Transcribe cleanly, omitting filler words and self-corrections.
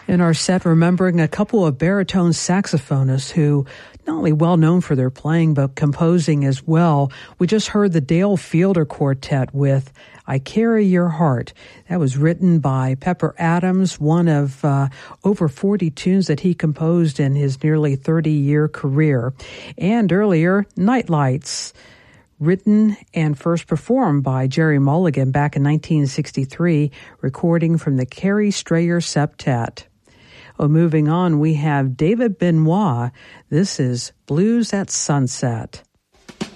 In our set, remembering a couple of baritone saxophonists who not only well known for their playing but composing as well. We just heard the Dale Fielder Quartet with I Carry Your Heart. That was written by Pepper Adams, one of over 40 tunes that he composed in his nearly 30-year career. And earlier, Night Lights, written and first performed by Jerry Mulligan back in 1963, recording from the Carrie Strayer Septet. Moving on, we have David Benoit. This is Blues at Sunset.